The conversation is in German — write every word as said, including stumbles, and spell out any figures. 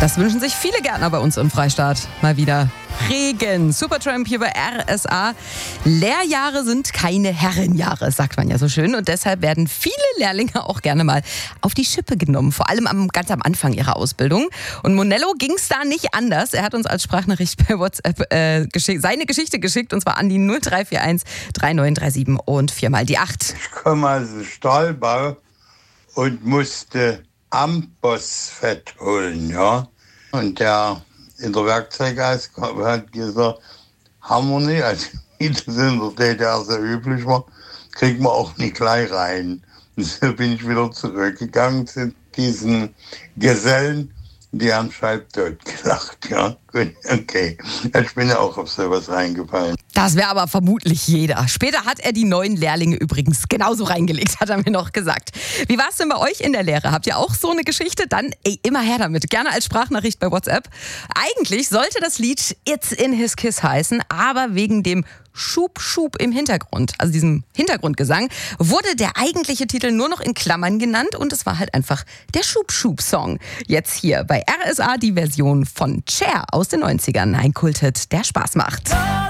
Das wünschen sich viele Gärtner bei uns im Freistaat. Mal wieder Regen. Supertramp hier bei R S A. Lehrjahre sind keine Herrenjahre, sagt man ja so schön. Und deshalb werden viele Lehrlinge auch gerne mal auf die Schippe genommen. Vor allem am, ganz am Anfang ihrer Ausbildung. Und Monello ging es da nicht anders. Er hat uns als Sprachnachricht bei WhatsApp äh, geschick, seine Geschichte geschickt. Und zwar an die null drei vier eins drei neun drei sieben und viermal die acht. Ich komme aus dem Stahlbau und musste Ambossfett holen, ja. Und der in der Werkzeugausgabe hat gesagt, haben wir nicht, also wie das in der D D R so üblich war, kriegen wir auch nicht gleich rein. Und so bin ich wieder zurückgegangen zu diesen Gesellen, die haben halbtot gelacht, ja. Gut, okay. Ich bin ja auch auf sowas reingefallen. Das wäre aber vermutlich jeder. Später hat er die neuen Lehrlinge übrigens genauso reingelegt, hat er mir noch gesagt. Wie war es denn bei euch in der Lehre? Habt ihr auch so eine Geschichte? Dann ey, immer her damit. Gerne als Sprachnachricht bei WhatsApp. Eigentlich sollte das Lied It's in His Kiss heißen, aber wegen dem Schub, Schub im Hintergrund, also diesem Hintergrundgesang, wurde der eigentliche Titel nur noch in Klammern genannt und es war halt einfach der Schub-Schub-Song. Jetzt hier bei R S A die Version von Cher aus den neunzigern. Ein Kulthit, der Spaß macht.